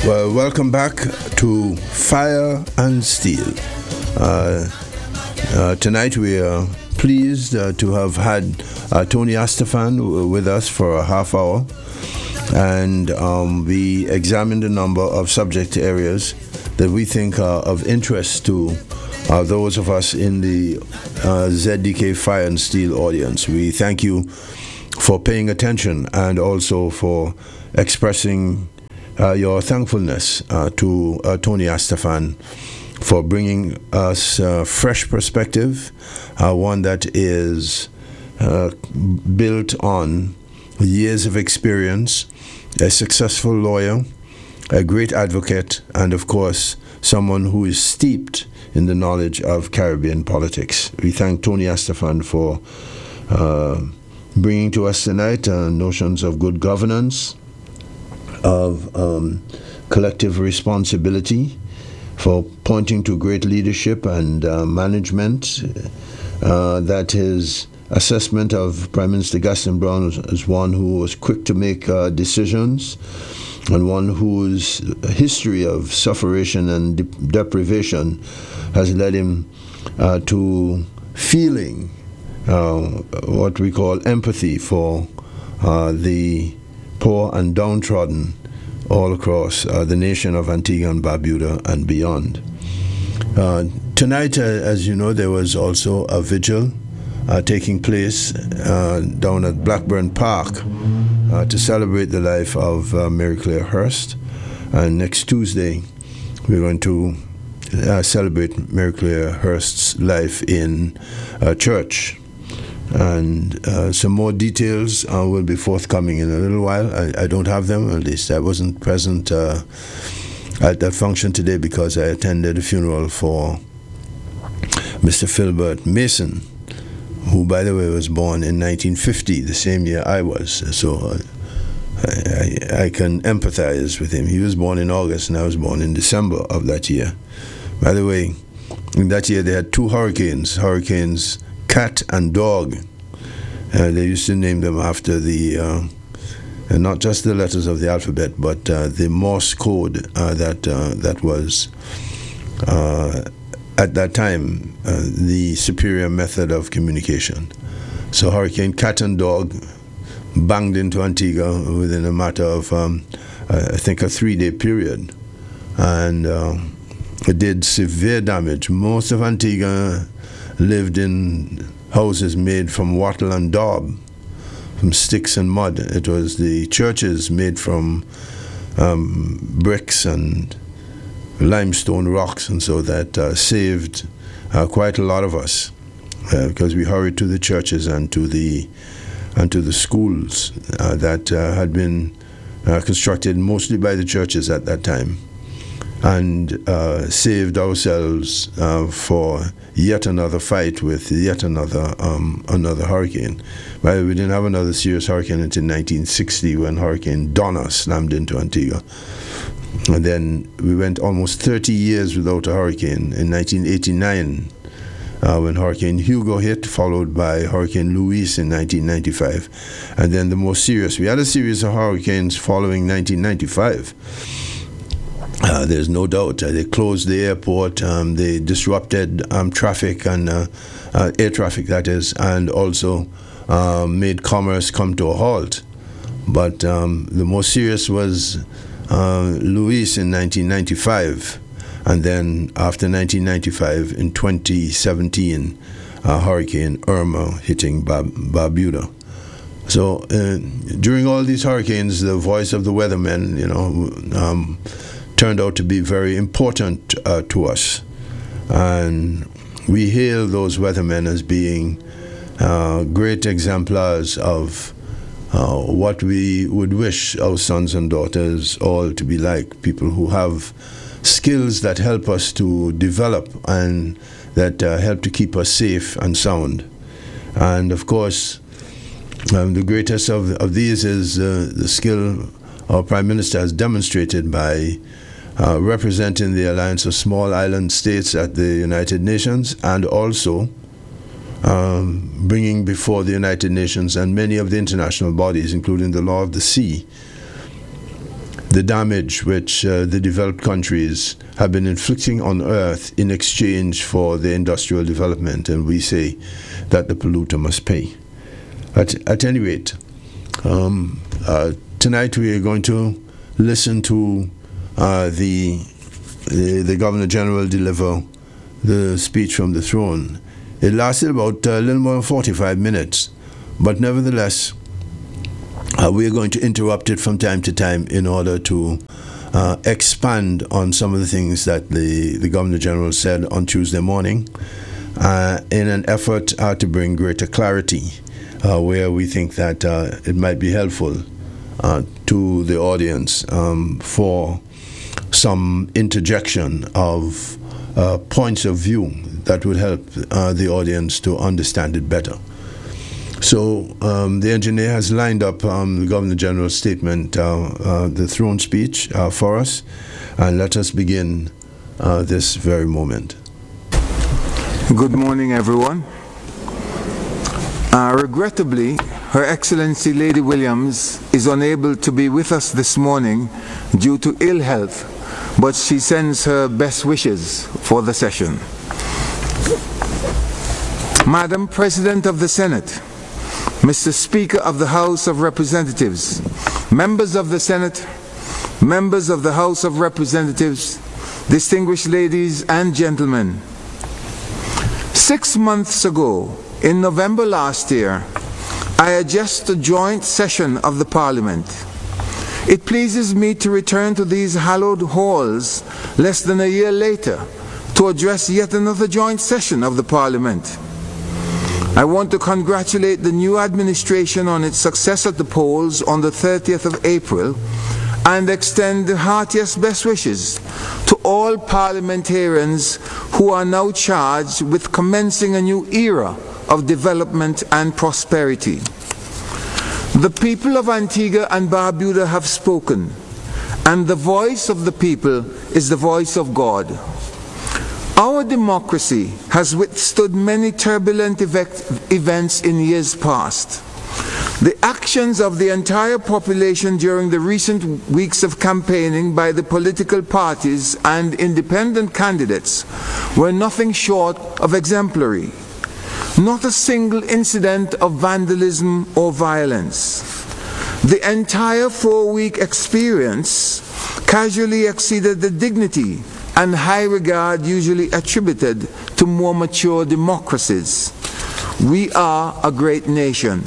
Well, welcome back to Fire and Steel. Tonight we are pleased to have had Tony Astaphan with us for a half hour, and we examined a number of subject areas that we think are of interest to those of us in the ZDK Fire and Steel audience. We thank you for paying attention and also for expressing your thankfulness to Tony Astaphan for bringing us fresh perspective, one that is built on years of experience, a successful lawyer, a great advocate, and of course, someone who is steeped in the knowledge of Caribbean politics. We thank Tony Astaphan for bringing to us tonight notions of good governance, of collective responsibility, for pointing to great leadership and management, that his assessment of Prime Minister Gaston Brown as one who was quick to make decisions, and one whose history of sufferation and deprivation has led him to feeling what we call empathy for the poor and downtrodden all across the nation of Antigua and Barbuda and beyond. Tonight, as you know, there was also a vigil taking place down at Blackburn Park to celebrate the life of Mary Claire Hurst. And next Tuesday, we're going to celebrate Mary Claire Hurst's life in church. And some more details will be forthcoming in a little while. I don't have them, at least I wasn't present at that function today because I attended a funeral for Mr. Philbert Mason, who, by the way, was born in 1950, the same year I was. So I can empathize with him. He was born in August, and I was born in December of that year. By the way, in that year they had two hurricanes, Hurricanes Cat and Dog. They used to name them after the, not just the letters of the alphabet, but the Morse code that was, at that time, the superior method of communication. So Hurricane Cat and Dog banged into Antigua within a matter of, I think, a 3-day period. And it did severe damage. Most of Antigua lived in houses made from wattle and daub, from sticks and mud. It was the churches made from bricks and limestone rocks, and so that saved quite a lot of us because we hurried to the churches and to the schools that had been constructed mostly by the churches at that time, and saved ourselves for yet another fight with yet another hurricane. By the way, we didn't have another serious hurricane until 1960 when Hurricane Donna slammed into Antigua. And then we went almost 30 years without a hurricane. In 1989, when Hurricane Hugo hit, followed by Hurricane Luis in 1995. And then the most serious, we had a series of hurricanes following 1995. There's no doubt. They closed the airport, they disrupted traffic and air traffic, that is, and also made commerce come to a halt. But the most serious was Luis in 1995, and then after 1995, in 2017, Hurricane Irma hitting Barbuda. So during all these hurricanes, the voice of the weathermen, turned out to be very important to us, and we hail those weathermen as being great exemplars of what we would wish our sons and daughters all to be like, people who have skills that help us to develop and that help to keep us safe and sound. And of course, the greatest of these is the skill our Prime Minister has demonstrated by representing the Alliance of Small Island States at the United Nations, and also bringing before the United Nations and many of the international bodies, including the Law of the Sea, the damage which the developed countries have been inflicting on Earth in exchange for their industrial development, and we say that the polluter must pay. At any rate, tonight we are going to listen to the Governor General deliver the speech from the throne. It lasted about a little more than 45 minutes, but nevertheless, we are going to interrupt it from time to time in order to expand on some of the things that the Governor General said on Tuesday morning in an effort to bring greater clarity where we think that it might be helpful to the audience for some interjection of points of view that would help the audience to understand it better. So the engineer has lined up the Governor General's statement, the throne speech for us, and let us begin this very moment. Good morning, everyone. Regrettably, Her Excellency Lady Williams is unable to be with us this morning due to ill health, but she sends her best wishes for the session. Madam President of the Senate, Mr. Speaker of the House of Representatives, members of the Senate, members of the House of Representatives, distinguished ladies and gentlemen. 6 months ago, in November last year, I addressed a joint session of the Parliament. It pleases me to return to these hallowed halls less than a year later to address yet another joint session of the Parliament. I want to congratulate the new administration on its success at the polls on the 30th of April and extend the heartiest best wishes to all parliamentarians who are now charged with commencing a new era of development and prosperity. The people of Antigua and Barbuda have spoken, and the voice of the people is the voice of God. Our democracy has withstood many turbulent events in years past. The actions of the entire population during the recent weeks of campaigning by the political parties and independent candidates were nothing short of exemplary. Not a single incident of vandalism or violence. The entire 4-week experience casually exceeded the dignity and high regard usually attributed to more mature democracies. We are a great nation.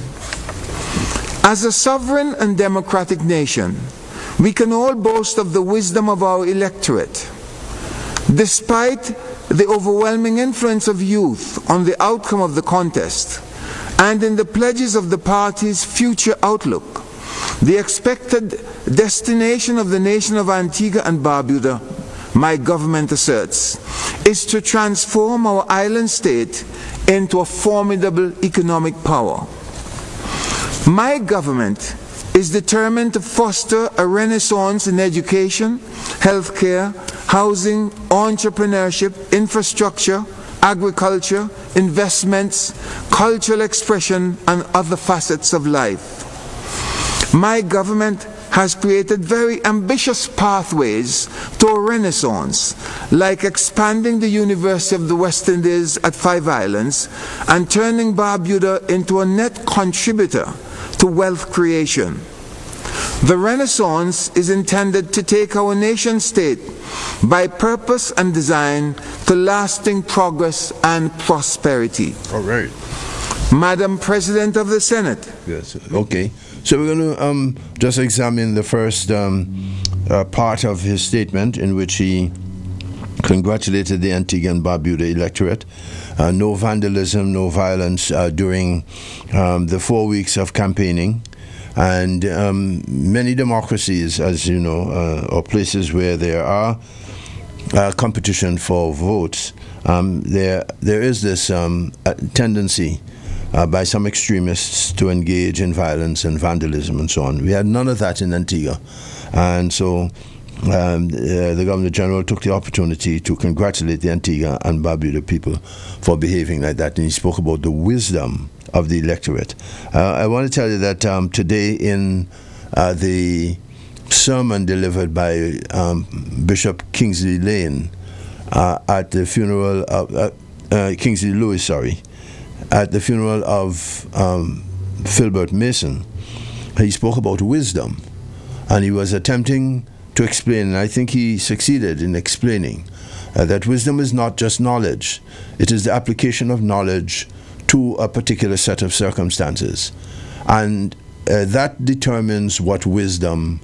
As a sovereign and democratic nation, we can all boast of the wisdom of our electorate. Despite the overwhelming influence of youth on the outcome of the contest, and in the pledges of the party's future outlook, the expected destination of the nation of Antigua and Barbuda, my government asserts, is to transform our island state into a formidable economic power. My government is determined to foster a renaissance in education, healthcare, housing, entrepreneurship, infrastructure, agriculture, investments, cultural expression, and other facets of life. My government has created very ambitious pathways to a renaissance, like expanding the University of the West Indies at Five Islands and turning Barbuda into a net contributor to wealth creation. The Renaissance is intended to take our nation state by purpose and design to lasting progress and prosperity. All right. Madam President of the Senate. Yes. Okay. So we're going to just examine the first part of his statement in which he congratulated the Antigua and Barbuda electorate. No vandalism, no violence during the 4 weeks of campaigning. And many democracies, as you know, or places where there are competition for votes, there is this tendency by some extremists to engage in violence and vandalism and so on. We had none of that in Antigua. And so the Governor General took the opportunity to congratulate the Antigua and Barbuda people for behaving like that. And he spoke about the wisdom of the electorate. I want to tell you that today in the sermon delivered by Bishop Kingsley Lane at the funeral of Kingsley Lewis, sorry, at the funeral of Philbert Mason. He spoke about wisdom, and he was attempting to explain, and I think he succeeded in explaining that wisdom is not just knowledge. It is the application of knowledge to a particular set of circumstances, and that determines what wisdom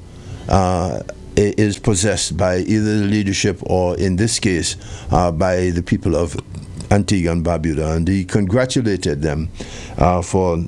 is possessed by either the leadership or, in this case, by the people of Antigua and Barbuda. And he congratulated them for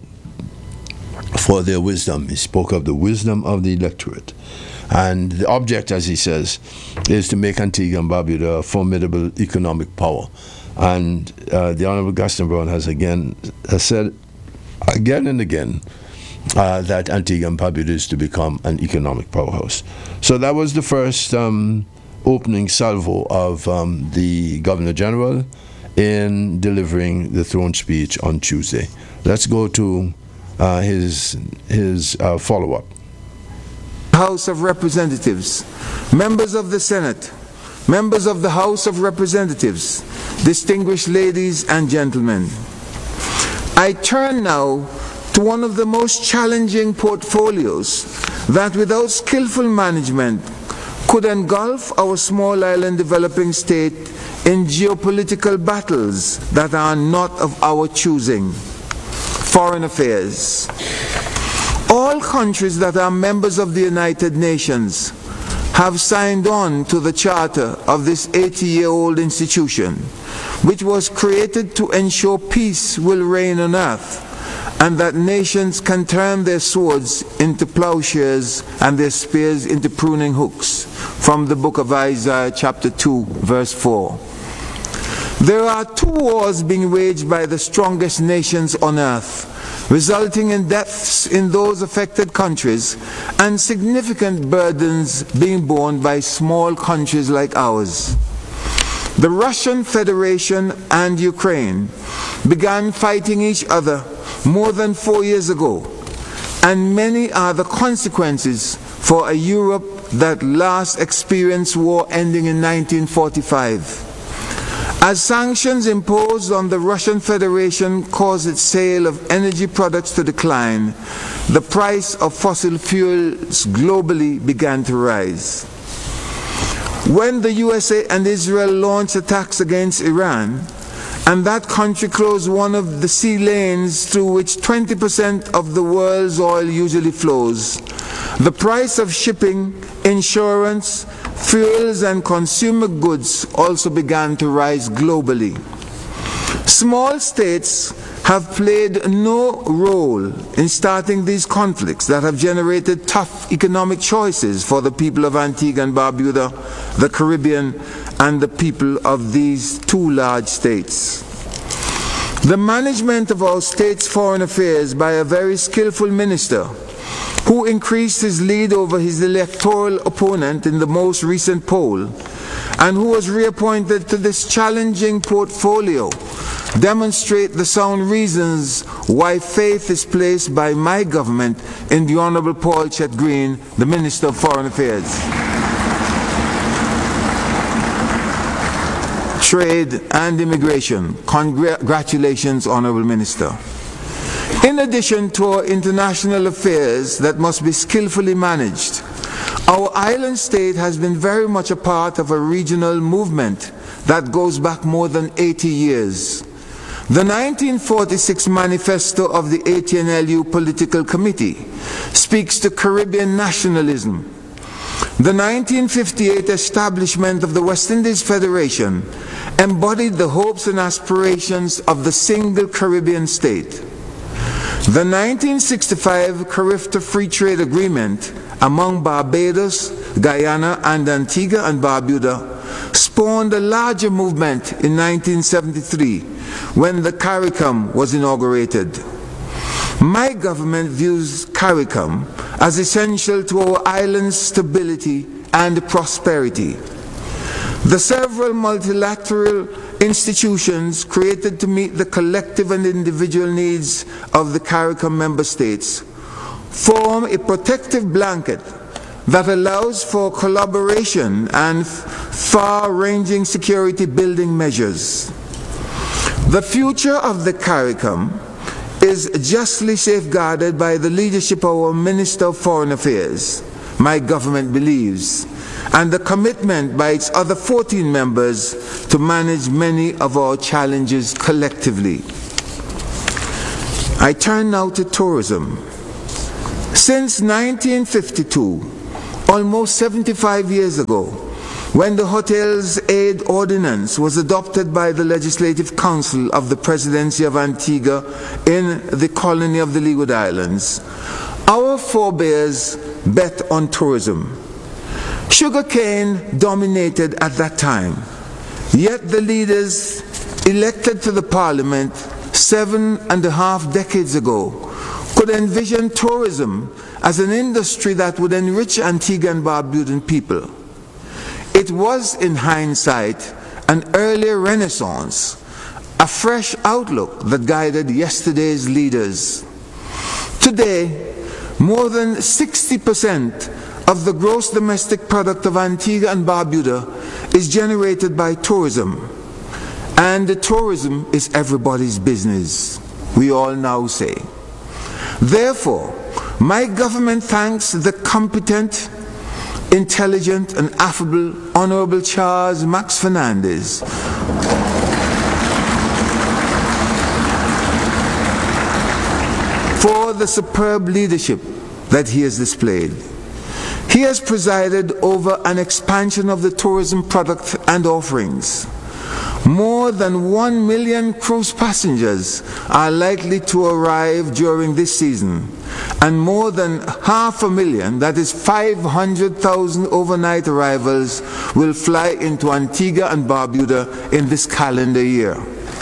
their wisdom. He spoke of the wisdom of the electorate. And the object, as he says, is to make Antigua and Barbuda a formidable economic power. And the Honorable Gaston Brown has said again and again that Antigua and Barbuda is to become an economic powerhouse. So that was the first opening salvo of the Governor General in delivering the throne speech on Tuesday. Let's go to his follow-up. House of Representatives, members of the Senate, members of the House of Representatives, distinguished ladies and gentlemen, I turn now to one of the most challenging portfolios that without skillful management could engulf our small island developing state in geopolitical battles that are not of our choosing: foreign affairs. All countries that are members of the United Nations have signed on to the charter of this 80-year-old institution, which was created to ensure peace will reign on earth, and that nations can turn their swords into plowshares and their spears into pruning hooks, from the book of Isaiah chapter 2, verse 4. There are two wars being waged by the strongest nations on earth, resulting in deaths in those affected countries and significant burdens being borne by small countries like ours. The Russian Federation and Ukraine began fighting each other more than 4 years ago, and many are the consequences for a Europe that last experienced war ending in 1945. As sanctions imposed on the Russian Federation caused its sale of energy products to decline, the price of fossil fuels globally began to rise. When the USA and Israel launched attacks against Iran, and that country closed one of the sea lanes through which 20% of the world's oil usually flows, the price of shipping, insurance, fuels and consumer goods also began to rise globally. Small states have played no role in starting these conflicts that have generated tough economic choices for the people of Antigua and Barbuda, the Caribbean, and the people of these two large states. The management of our state's foreign affairs by a very skillful minister, who increased his lead over his electoral opponent in the most recent poll, and who was reappointed to this challenging portfolio, demonstrate the sound reasons why faith is placed by my government in the Honorable Paul Chet-Green, the Minister of Foreign Affairs, Trade and Immigration. Congratulations, Honorable Minister. In addition to our international affairs that must be skillfully managed, our island state has been very much a part of a regional movement that goes back more than 80 years. The 1946 manifesto of the ATNLU Political Committee speaks to Caribbean nationalism. The 1958 establishment of the West Indies Federation embodied the hopes and aspirations of the single Caribbean state. The 1965 Carifta Free Trade Agreement among Barbados, Guyana, and Antigua and Barbuda spawned a larger movement in 1973 when the CARICOM was inaugurated. My government views CARICOM as essential to our island's stability and prosperity. The several multilateral institutions created to meet the collective and individual needs of the CARICOM member states form a protective blanket that allows for collaboration and far-ranging security building measures. The future of the CARICOM is justly safeguarded by the leadership of our Minister of Foreign Affairs, my government believes, and the commitment by its other 14 members to manage many of our challenges collectively. I turn now to tourism. Since 1952, almost 75 years ago, when the Hotels Aid Ordinance was adopted by the Legislative Council of the Presidency of Antigua in the colony of the Leeward Islands, our forebears bet on tourism. Sugarcane dominated at that time, yet the leaders elected to the Parliament 7.5 decades ago could envision tourism as an industry that would enrich Antigua and Barbudan people. It was, in hindsight, an earlier renaissance, a fresh outlook that guided yesterday's leaders. Today, more than 60% of the gross domestic product of Antigua and Barbuda is generated by tourism. And the tourism is everybody's business, we all now say. Therefore, my government thanks the competent, intelligent, and affable Honorable Charles Max Fernandez for the superb leadership that he has displayed. He has presided over an expansion of the tourism product and offerings. More than 1 million cruise passengers are likely to arrive during this season, and more than 500,000, that is 500,000 overnight arrivals, will fly into Antigua and Barbuda in this calendar year.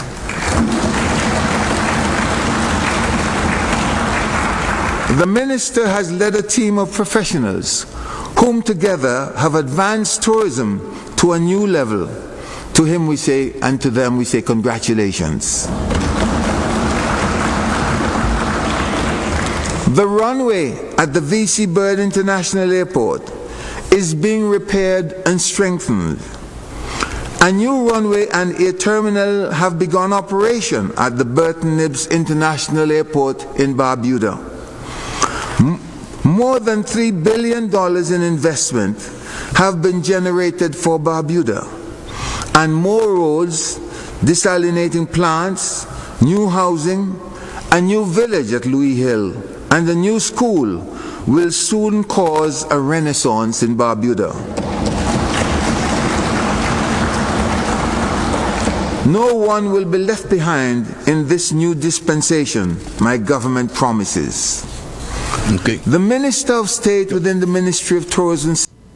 The Minister has led a team of professionals whom together have advanced tourism to a new level. To him we say, and to them we say, congratulations. The runway at the V.C. Byrd International Airport is being repaired and strengthened. A new runway and air terminal have begun operation at the Burton Nibbs International Airport in Barbuda. More than $3 billion in investment have been generated for Barbuda, and more roads, desalinating plants, new housing, a new village at Louis Hill, and a new school will soon cause a renaissance in Barbuda. No one will be left behind in this new dispensation, my government promises. Okay. The Minister of State within the Ministry of Tourism.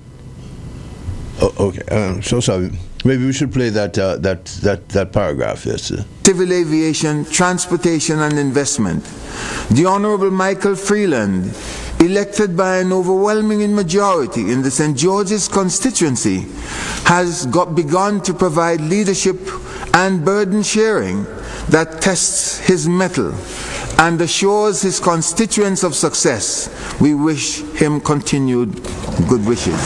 Okay. So sorry. Maybe we should play that paragraph. Yes. Civil aviation, transportation, and investment. The Honorable Michael Freeland, elected by an overwhelming majority in the St. George's constituency, has begun to provide leadership and burden sharing that tests his mettle and assures his constituents of success. We wish him continued good wishes.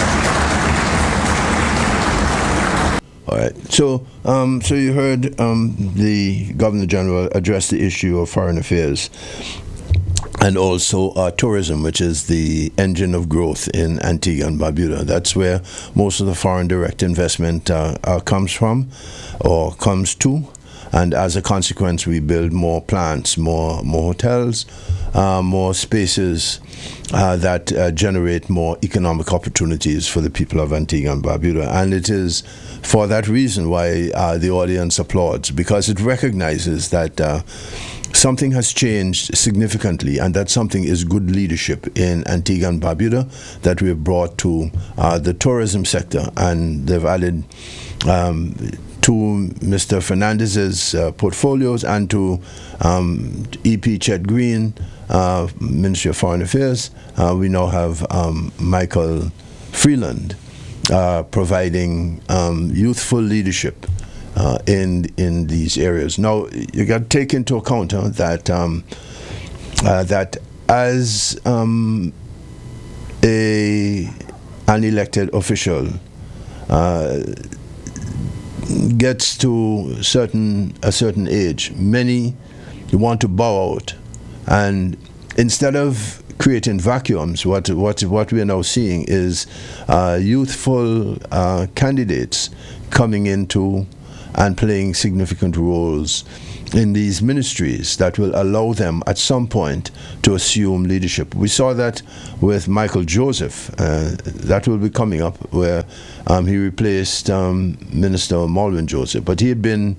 All right. So you heard the Governor General address the issue of foreign affairs and also tourism, which is the engine of growth in Antigua and Barbuda. That's where most of the foreign direct investment comes from or comes to. And as a consequence, we build more plants, more hotels, more spaces that generate more economic opportunities for the people of Antigua and Barbuda. And it is for that reason why the audience applauds, because it recognizes that something has changed significantly, and that something is good leadership in Antigua and Barbuda that we have brought to the tourism sector. And they've added to Mr. Fernandez's portfolios and to EP Chet Green, Ministry of Foreign Affairs. We now have Michael Freeland providing youthful leadership in these areas. Now, you got to take into account that as an elected official gets to a certain age, many want to bow out, and instead of creating vacuums, what we are now seeing is youthful candidates coming into and playing significant roles in these ministries that will allow them at some point to assume leadership. We saw that with Michael Joseph. That will be coming up, where he replaced Minister Malvin Joseph. But he had been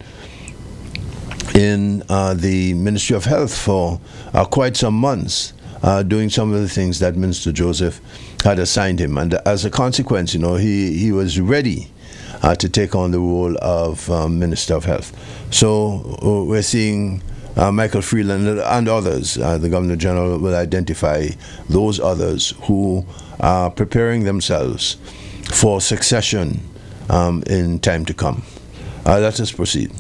in the Ministry of Health for quite some months, doing some of the things that Minister Joseph had assigned him. And as a consequence, he was ready to take on the role of Minister of Health. So we're seeing Michael Freeland and others. The Governor General will identify those others who are preparing themselves for succession in time to come. Let us proceed.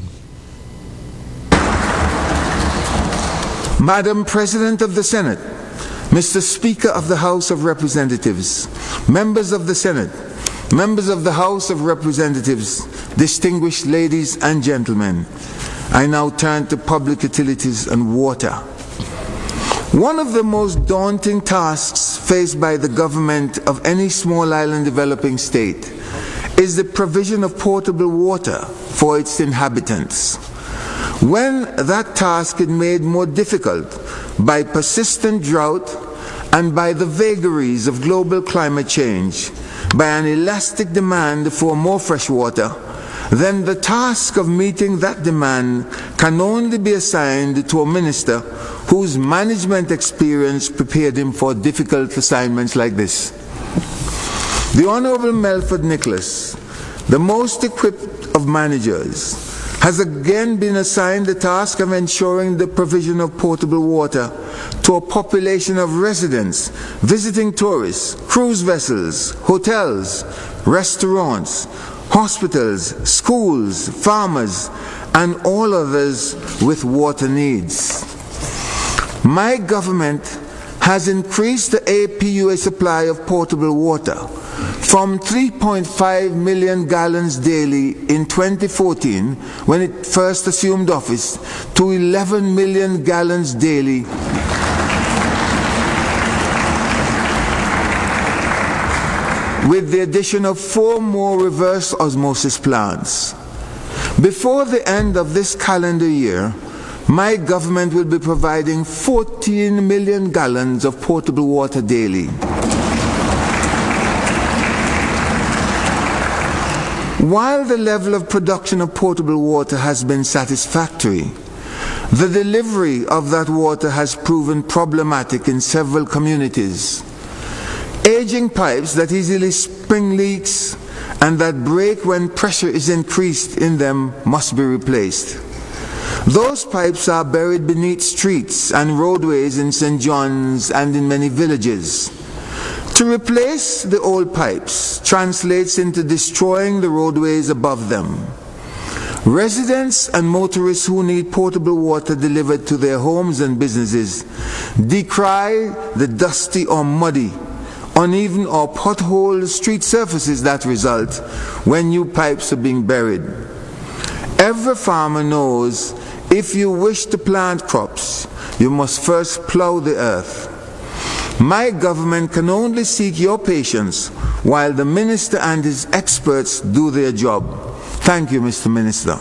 Madam President of the Senate, Mr. Speaker of the House of Representatives, members of the Senate, members of the House of Representatives, distinguished ladies and gentlemen, I now turn to public utilities and water. One of the most daunting tasks faced by the government of any small island developing state is the provision of potable water for its inhabitants. When that task is made more difficult by persistent drought and by the vagaries of global climate change, by an elastic demand for more fresh water, then the task of meeting that demand can only be assigned to a minister whose management experience prepared him for difficult assignments like this. The Honorable Melford Nicholas, the most equipped of managers, has again been assigned the task of ensuring the provision of potable water to a population of residents, visiting tourists, cruise vessels, hotels, restaurants, hospitals, schools, farmers, and all others with water needs. My government has increased the APUA supply of potable water from 3.5 million gallons daily in 2014, when it first assumed office, to 11 million gallons daily with the addition of 4 more reverse osmosis plants. Before the end of this calendar year, my government will be providing 14 million gallons of potable water daily. While the level of production of potable water has been satisfactory, the delivery of that water has proven problematic in several communities. Aging pipes that easily spring leaks and that break when pressure is increased in them must be replaced. Those pipes are buried beneath streets and roadways in St. John's and in many villages. To replace the old pipes translates into destroying the roadways above them. Residents and motorists who need potable water delivered to their homes and businesses decry the dusty or muddy, uneven or potholed street surfaces that result when new pipes are being buried. Every farmer knows if you wish to plant crops, you must first plow the earth. My government can only seek your patience while the minister and his experts do their job. Thank you, Mr. Minister.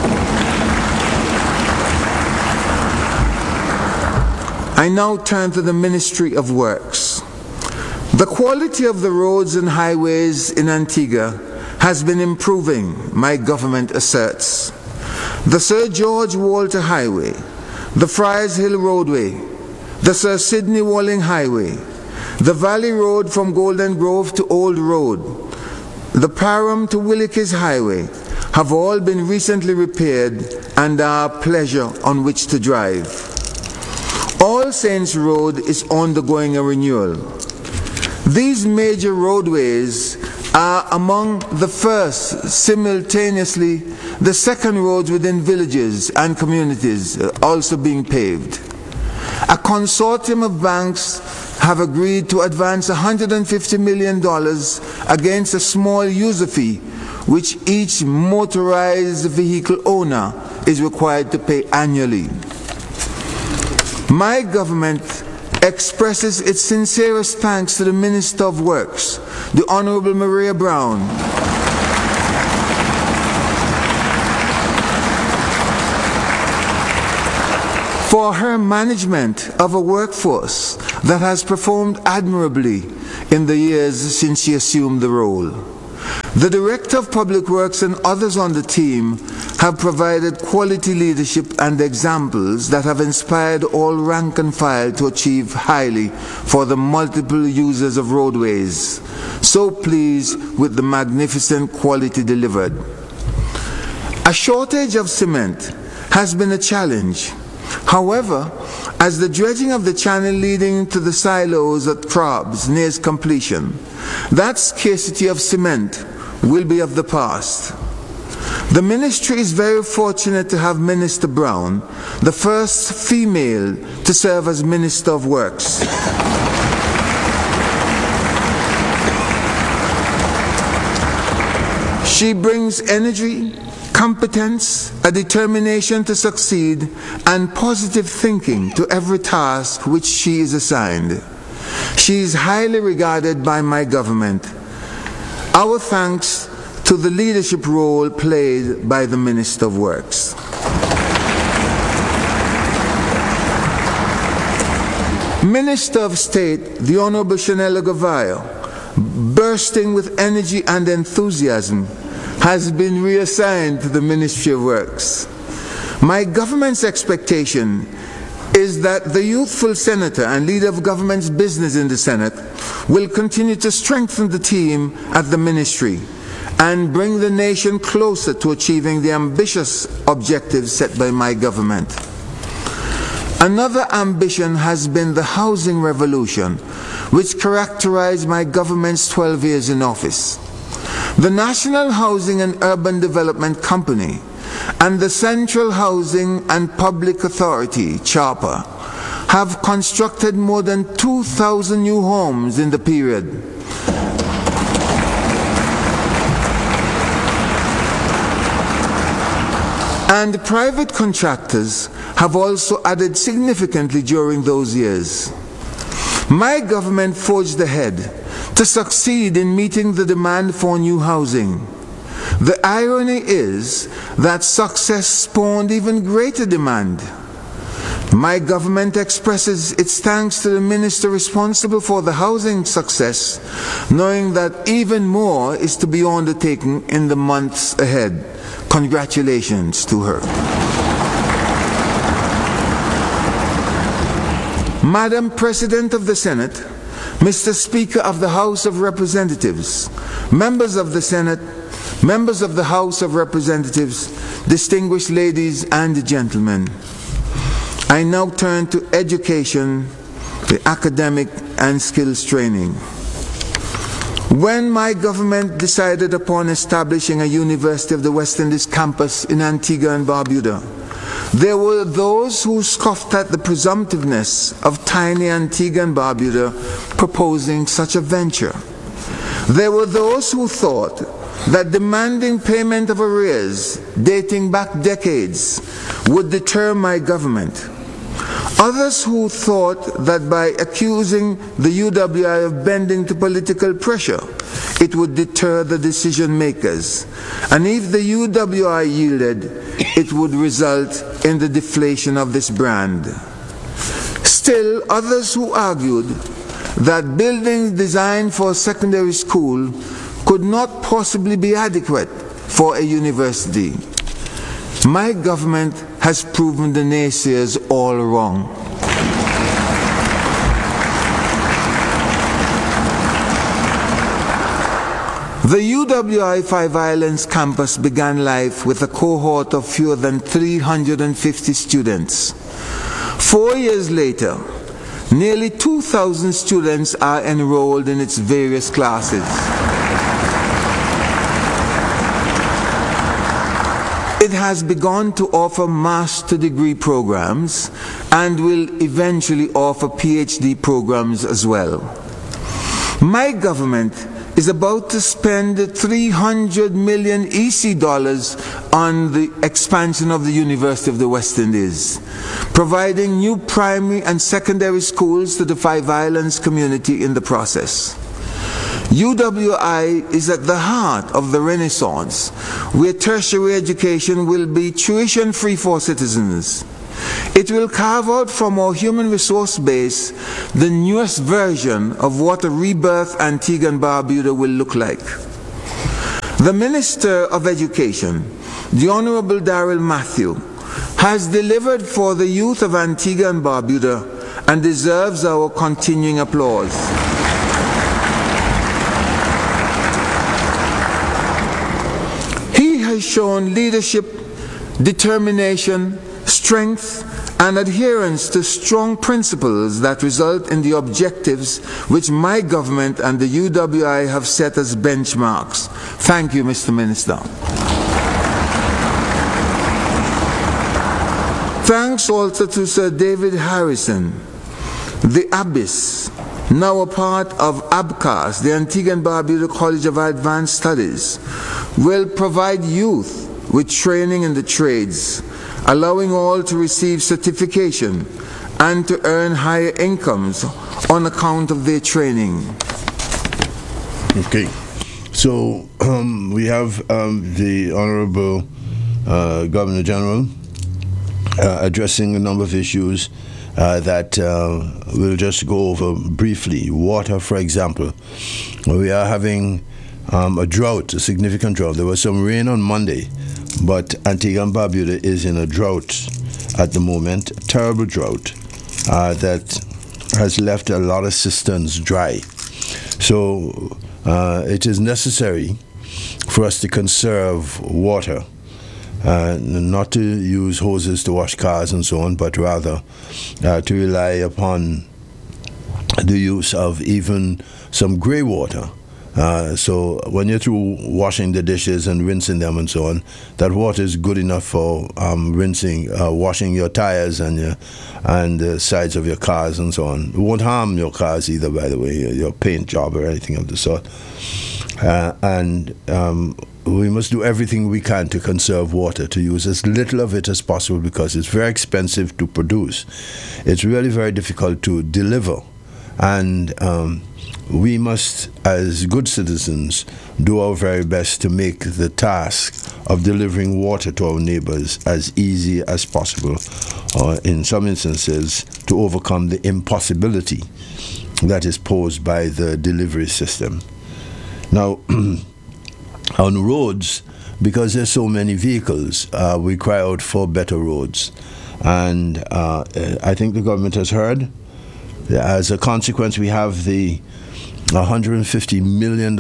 I now turn to the Ministry of Works. The quality of the roads and highways in Antigua has been improving, my government asserts. The Sir George Walter Highway, the Friars Hill Roadway, the Sir Sidney Walling Highway, the Valley Road from Golden Grove to Old Road, the Parham to Willikes Highway have all been recently repaired and are a pleasure on which to drive. All Saints Road is undergoing a renewal. These major roadways are among the first, simultaneously the second roads within villages and communities also being paved. A consortium of banks have agreed to advance $150 million against a small user fee which each motorized vehicle owner is required to pay annually. My government expresses its sincerest thanks to the Minister of Works, the Honorable Maria Brown, for her management of a workforce that has performed admirably in the years since she assumed the role. The Director of Public Works and others on the team have provided quality leadership and examples that have inspired all rank and file to achieve highly for the multiple users of roadways. So pleased with the magnificent quality delivered. A shortage of cement has been a challenge. However, as the dredging of the channel leading to the silos at Probs nears completion, that scarcity of cement will be of the past. The ministry is very fortunate to have Minister Brown, the first female to serve as Minister of Works. She brings energy, competence, a determination to succeed, and positive thinking to every task which she is assigned. She is highly regarded by my government. Our thanks to the leadership role played by the Minister of Works. Minister of State, the Honorable Chanel Ogovayo, bursting with energy and enthusiasm, has been reassigned to the Ministry of Works. My government's expectation is that the youthful senator and leader of government's business in the Senate will continue to strengthen the team at the ministry and bring the nation closer to achieving the ambitious objectives set by my government. Another ambition has been the housing revolution, which characterized my government's 12 years in office. The National Housing and Urban Development Company and the Central Housing and Public Authority, CHARPA, have constructed more than 2,000 new homes in the period. And private contractors have also added significantly during those years. My government forged ahead to succeed in meeting the demand for new housing. The irony is that success spawned even greater demand. My government expresses its thanks to the minister responsible for the housing success, knowing that even more is to be undertaken in the months ahead. Congratulations to her. Madam President of the Senate, Mr. Speaker of the House of Representatives, members of the Senate, members of the House of Representatives, distinguished ladies and gentlemen, I now turn to education, the academic and skills training. When my government decided upon establishing a University of the West Indies campus in Antigua and Barbuda, there were those who scoffed at the presumptiveness of tiny Antigua and Barbuda proposing such a venture. There were those who thought that demanding payment of arrears dating back decades would deter my government. Others who thought that by accusing the UWI of bending to political pressure, it would deter the decision makers. And if the UWI yielded, it would result in the deflation of this brand. Still, others who argued that buildings designed for a secondary school could not possibly be adequate for a university. My government has proven the naysayers all wrong. The UWI Five Islands campus began life with a cohort of fewer than 350 students. 4 years later, nearly 2,000 students are enrolled in its various classes. It has begun to offer master degree programs and will eventually offer PhD programs as well. My government is about to spend $300 million EC dollars on the expansion of the University of the West Indies, providing new primary and secondary schools to the Five Islands community in the process. UWI is at the heart of the Renaissance, where tertiary education will be tuition-free for citizens. It will carve out from our human resource base the newest version of what a rebirth Antigua and Barbuda will look like. The Minister of Education, the Honorable Darrell Matthew, has delivered for the youth of Antigua and Barbuda and deserves our continuing applause. He has shown leadership, determination, strength, and adherence to strong principles that result in the objectives which my government and the UWI have set as benchmarks. Thank you, Mr. Minister. Thanks also to Sir David Harrison, the Abyss, now a part of ABCAS, the Antigua and Barbuda College of Advanced Studies, will provide youth with training in the trades, allowing all to receive certification and to earn higher incomes on account of their training. Okay, so we have the Honorable Governor General addressing a number of issues that we'll just go over briefly. Water, for example. We are having a drought, a significant drought. There was some rain on Monday, but Antigua and Barbuda is in a drought at the moment, a terrible drought that has left a lot of cisterns dry. So it is necessary for us to conserve water, not to use hoses to wash cars and so on, but rather to rely upon the use of even some grey water. So when you're through washing the dishes and rinsing them and so on, that water is good enough for washing your tires and the sides of your cars and so on. It won't harm your cars either, by the way, your paint job or anything of the sort. We must do everything we can to conserve water, to use as little of it as possible, because it's very expensive to produce. It's really very difficult to deliver. And we must, as good citizens, do our very best to make the task of delivering water to our neighbors as easy as possible, or in some instances, to overcome the impossibility that is posed by the delivery system. Now, on roads, because there's so many vehicles, we cry out for better roads. And I think the government has heard. As a consequence, we have the $150 million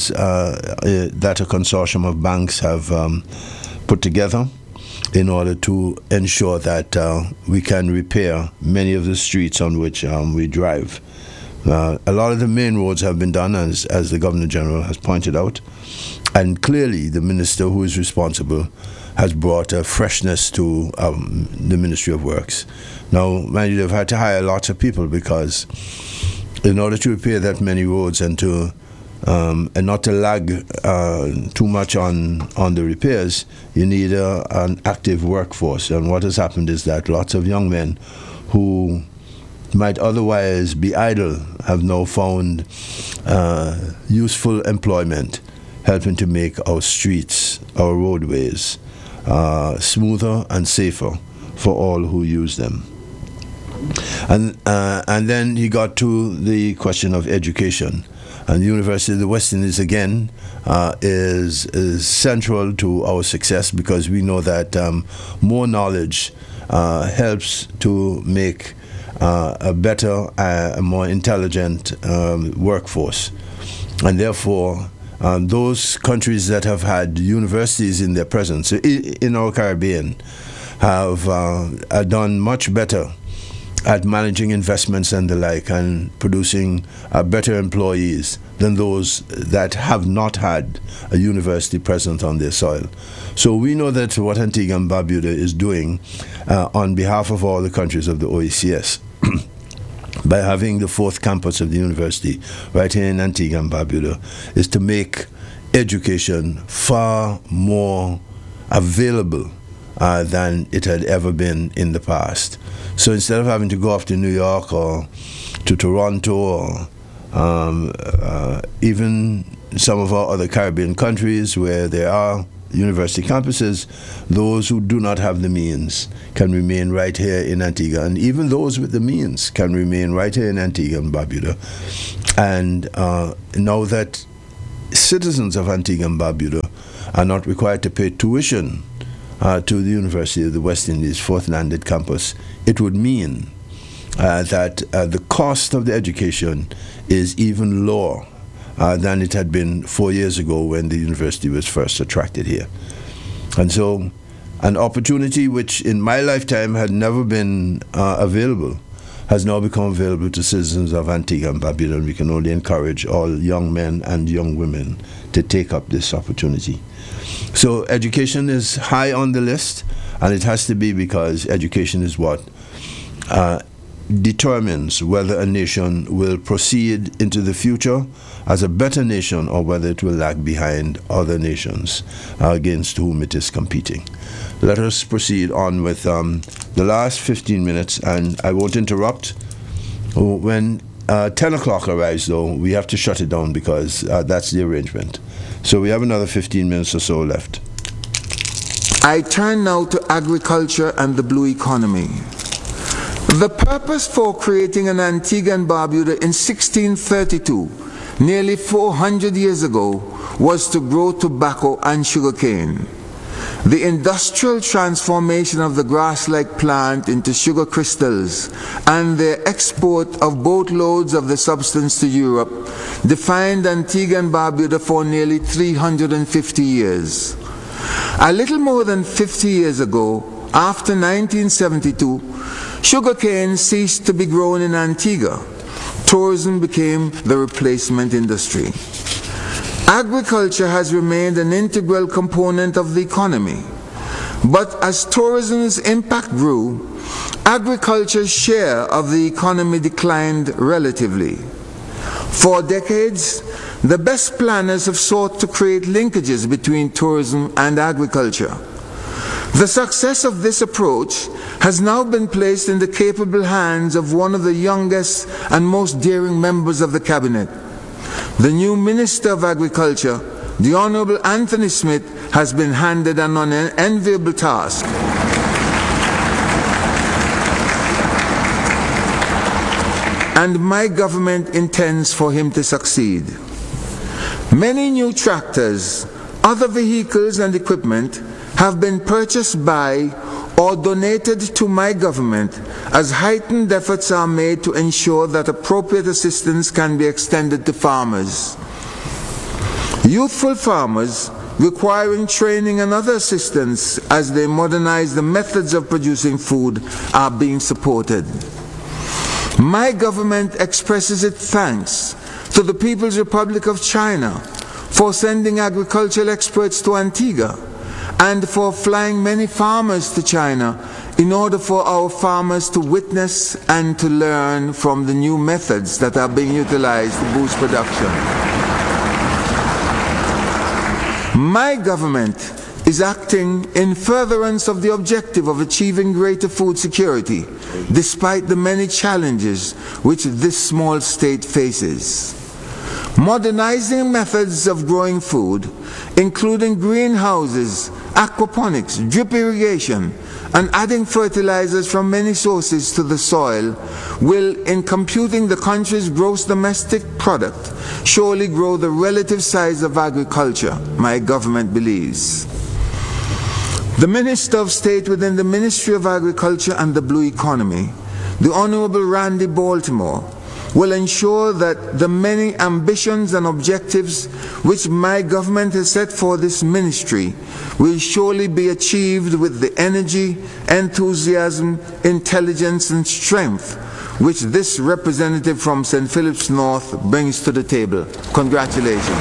that a consortium of banks have put together in order to ensure that we can repair many of the streets on which we drive. A lot of the main roads have been done, as the Governor General has pointed out, and clearly the minister who is responsible has brought a freshness to the Ministry of Works. Now, mind you, they've had to hire lots of people, because in order to repair that many roads and not to lag too much on the repairs, you need an active workforce. And what has happened is that lots of young men who might otherwise be idle have now found useful employment, helping to make our streets, our roadways, smoother and safer for all who use them. And then he got to the question of education. And the University of the West Indies, again, is central to our success, because we know that more knowledge helps to make a better, a more intelligent workforce. And therefore, those countries that have had universities in their presence in our Caribbean have done much better at managing investments and the like, and producing better employees than those that have not had a university present on their soil. So we know that what Antigua and Barbuda is doing on behalf of all the countries of the OECS by having the fourth campus of the university right here in Antigua and Barbuda is to make education far more available than it had ever been in the past. So instead of having to go off to New York or to Toronto or even some of our other Caribbean countries where there are university campuses, those who do not have the means can remain right here in Antigua, and even those with the means can remain right here in Antigua and Barbuda. And now that citizens of Antigua and Barbuda are not required to pay tuition to the University of the West Indies Fourth Landed Campus, it would mean that the cost of the education is even lower than it had been 4 years ago when the university was first attracted here. And so an opportunity which in my lifetime had never been available has now become available to citizens of Antigua and Barbuda, and we can only encourage all young men and young women to take up this opportunity. So education is high on the list, and it has to be, because education is what determines whether a nation will proceed into the future as a better nation or whether it will lag behind other nations against whom it is competing. Let us proceed on with the last 15 minutes, and I won't interrupt. When 10 o'clock arrives, though, we have to shut it down because that's the arrangement. So we have another 15 minutes or so left. I turn now to agriculture and the blue economy. The purpose for creating an Antigua and Barbuda in 1632, nearly 400 years ago, was to grow tobacco and sugarcane. The industrial transformation of the grass-like plant into sugar crystals and their export of boatloads of the substance to Europe defined Antigua and Barbuda for nearly 350 years. A little more than 50 years ago, after 1972, sugarcane ceased to be grown in Antigua. Tourism became the replacement industry. Agriculture has remained an integral component of the economy. But as tourism's impact grew, agriculture's share of the economy declined relatively. For decades, the best planners have sought to create linkages between tourism and agriculture. The success of this approach has now been placed in the capable hands of one of the youngest and most daring members of the cabinet. The new Minister of Agriculture, the Honorable Anthony Smith, has been handed an unenviable task. And my government intends for him to succeed. Many new tractors, other vehicles and equipment have been purchased by or donated to my government as heightened efforts are made to ensure that appropriate assistance can be extended to farmers. Youthful farmers requiring training and other assistance as they modernize the methods of producing food are being supported. My government expresses its thanks to the People's Republic of China for sending agricultural experts to Antigua and for flying many farmers to China in order for our farmers to witness and to learn from the new methods that are being utilized to boost production. My government is acting in furtherance of the objective of achieving greater food security, despite the many challenges which this small state faces. Modernizing methods of growing food, including greenhouses, aquaponics, drip irrigation, and adding fertilizers from many sources to the soil, will, in computing the country's gross domestic product, surely grow the relative size of agriculture, my government believes. The Minister of State within the Ministry of Agriculture and the Blue Economy, the Honorable Randy Baltimore, will ensure that the many ambitions and objectives which my government has set for this ministry will surely be achieved with the energy, enthusiasm, intelligence, and strength which this representative from St. Philip's North brings to the table. Congratulations.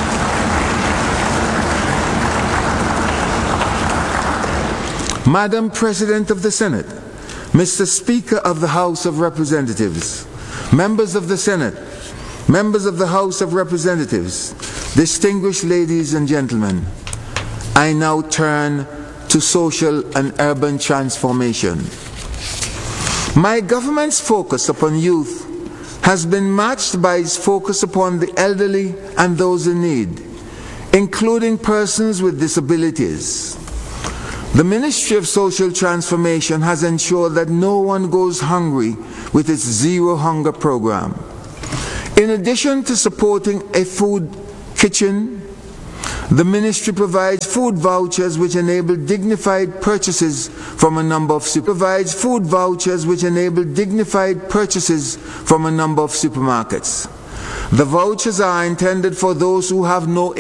Madam President of the Senate, Mr. Speaker of the House of Representatives, members of the Senate, members of the House of Representatives, distinguished ladies and gentlemen, I now turn to social and urban transformation. My government's focus upon youth has been matched by its focus upon the elderly and those in need, including persons with disabilities. The Ministry of Social Transformation has ensured that no one goes hungry with its Zero Hunger program. In addition to supporting a food kitchen, the ministry provides food vouchers which enable dignified purchases from a number of supermarkets. The vouchers are intended for those who have no